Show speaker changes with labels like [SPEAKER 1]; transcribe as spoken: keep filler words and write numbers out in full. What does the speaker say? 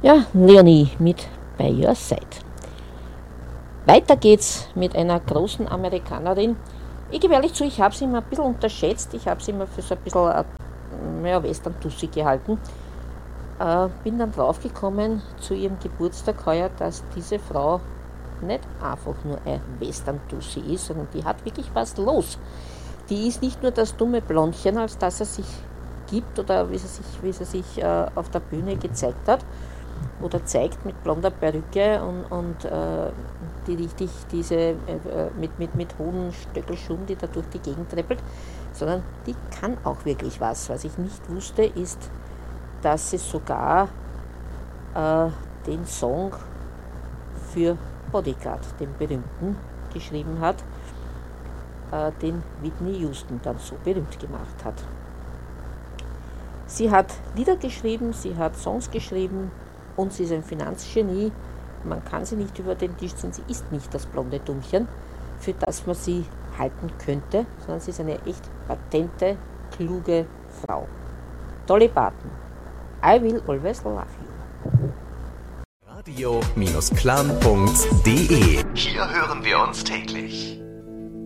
[SPEAKER 1] Ja, Leonie mit By Your Side. Weiter geht's mit einer großen Amerikanerin. Ich gebe ehrlich zu, ich habe sie immer ein bisschen unterschätzt. Ich habe sie immer für so ein bisschen äh, ja, Western-Tussi gehalten. Äh, bin dann draufgekommen zu ihrem Geburtstag heuer, dass diese Frau nicht einfach nur ein Western-Tussi ist, sondern die hat wirklich was los. Die ist nicht nur das dumme Blondchen, als das er sich gibt oder wie sie sich, wie sie sich äh, auf der Bühne gezeigt hat oder zeigt mit blonder Perücke und, und äh, die richtig diese äh, mit, mit, mit hohen Stöckelschuhen, die da durch die Gegend treppelt, sondern die kann auch wirklich was. Was ich nicht wusste, ist, dass sie sogar äh, den Song für Bodyguard, den berühmten, geschrieben hat, äh, den Whitney Houston dann so berühmt gemacht hat. Sie hat Lieder geschrieben, sie hat Songs geschrieben und sie ist ein Finanzgenie. Man kann sie nicht über den Tisch ziehen, sie ist nicht das blonde Dummchen, für das man sie halten könnte, sondern sie ist eine echt patente, kluge Frau. Dolly Parton, I Will Always Love You.
[SPEAKER 2] radio Bindestrich clan punkt de. Hier hören wir uns täglich.